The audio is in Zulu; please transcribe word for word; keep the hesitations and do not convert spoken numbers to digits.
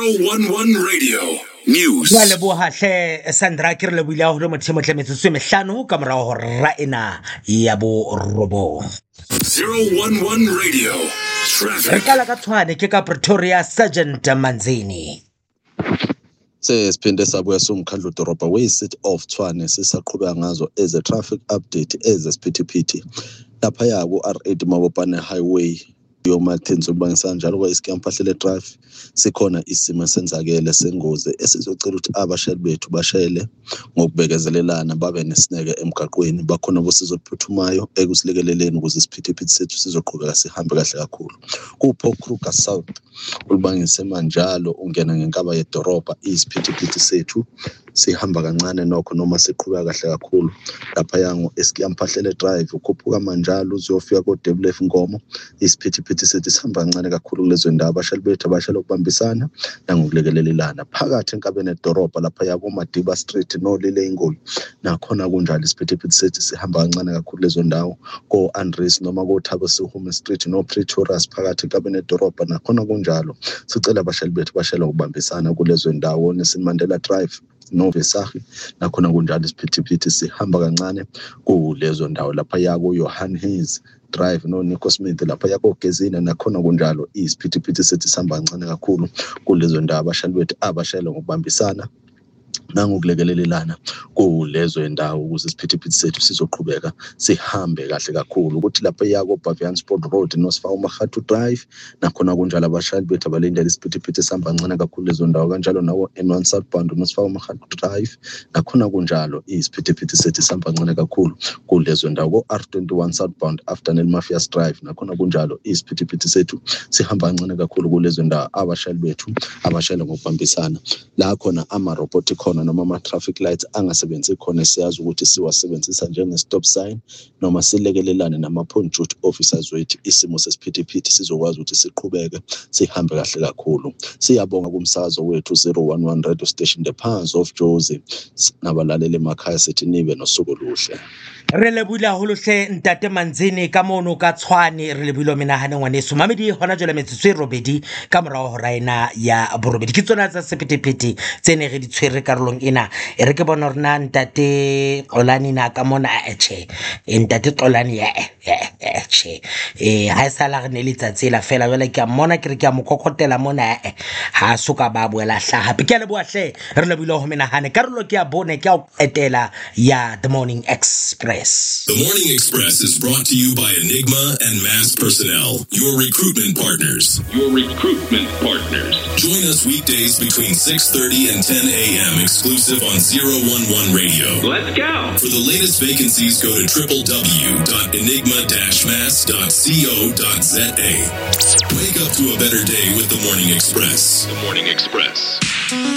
zero one one Radio News. Wa leboha hle Sandra ke re le buile ho motho mo tlemetse mehlano ka morao ho ra ena ya bo robo. zero one one Radio Traffic. Re kala ka Tshwane ke ka Pretoria Sergeant Manzini. Sesiphinde sabuya somkhandlu doroba we-City of Tshwane sisaqhubeka ngazo eze traffic update eze siphithiphithi lapha ya ku R eight Mabopane Highway yomathenzo ubangisa njalo kwa isikhampahlele drive sikhona isimo senzakele sengozi esizocela ukuthi abashayeli bethu bashayele ngokubekezelelana babe nesineke emgaqweni bakhona bosizo oluphuthumayo ekusilekeleleni ukuze isiphithiphithi sethu sizoqhubeka sihambe kahle kakhulu kupho Kruger South ulubangise manjalo ungena ngenkaba yedoroba isiphithiphithi sethu sihamba kancane nokho noma siqhubeka kahle kakhulu lapha yango esikhampahlele drive ukhuphuka manjalo uzofika ko Deblef Ngomo isiphithiphithi sethu sihamba kancane kakhulu kulezo ndawo abashayeli bethu abashayela ukubambisana nangokulekelelelana phakathi enkabeni edoroba lapha yako Madiba Street no Lile Ingoli nakhona kunjalo isiphithiphithi sethu sihamba kancane kakhulu lezo ndawo ko Andres noma ko Thabo Sihume Street no Pretoria phakathi enkabeni edoroba nakhona kunjalo sicela abashayeli bethu bashayela ukubambisana kulezo ndawo neSin Mandela Drive no Vesahi nakhona kunjalo isiphithiphithi sihamba kancane kulezo ndawo lapha yako Johan Hayes Drive no Nico Smith lapha yako Gezina nakhona kunjalo isiphithiphithi sethi sihamba kancane kakhulu kulezo ndawo abashayeli bethu abashayela ngokubambisana nangokulekelelelana kulezo ndawo ukuze isiphithiphithi sethu sizoqhubeka sihambe kahle kakhulu ukuthi lapha yako Bavian Sport Road noSifawu Mahatu Drive nakhona kunjalo abashayeli bethu abalindele isiphithiphithi sihamba kancane kakhulu lezo ndawo kanjalo nawo N one Southbound noSifawu Mahatu Drive nakhona kunjalo isiphithiphithi sethu sihamba kancane kakhulu kulezo ndawo ko R twenty-one Southbound after Nel Mafias Drive nakhona kunjalo isiphithiphithi sethu sihamba kancane kakhulu kulezo ndawo abashayeli bethu abashayela ngokubambisana la khona ama robotic khona noma ama traffic lights angasebenzi khona siyazi ukuthi siwasebenzisa njenge stop sign noma silekelelane nama point duty officers wethu isimo sesiphithiphithi sizokwazi ukuthi siqhubeke sihambe kahle kakhulu siyabonga kumsakazo wethu zero one one radio station the Pans of Jozi nabalalele emakhaya sithi nibe nosuku oluhle. Re le buile haholo hle Ntate Manzini ka mono ka Tshwane re le buile menahane ngwaneso mamedi hona jole metsotso e robedi ka morao ho raena ya borobedi ke tsona tsa sephethephethe tsene re di tshwere karolong ena e re ke bona rena Ntate Xolani na ka mona a che Ntate Xolani ya eh che eh ha sala re ne letsatsi la fela jole ke a mona ke re ke a mokokotela mona eh ha soka ba boela hlaha pe ke le bua hle re le buile ho menahane karolo ke a bone ke a etela ya The Morning Express. The Morning Express is brought to you by Enigma and Mass Personnel, your recruitment partners. Your recruitment partners. Join us weekdays between six thirty and ten a.m. exclusive on zero one one Radio. Let's go. For the latest vacancies, go to w w w dot enigma dash mass dot co dot z a. Wake up to a better day with The Morning Express. The Morning Express.